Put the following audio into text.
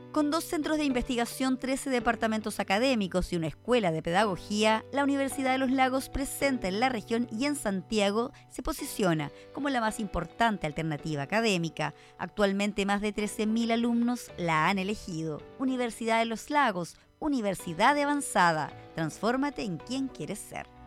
Con 2 centros de investigación, 13 departamentos académicos y una escuela de pedagogía, la Universidad de los Lagos, presente en la región y en Santiago, se posiciona como la más importante alternativa académica. Actualmente más de 13.000 alumnos la han elegido. Universidad de los Lagos, universidad de avanzada. Transfórmate en quien quieres ser.